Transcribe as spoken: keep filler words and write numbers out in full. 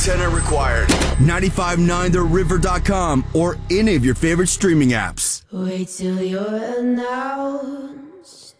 antenna required. ninety-five point nine the river dot com or any of your favorite streaming apps. Wait till you're announced.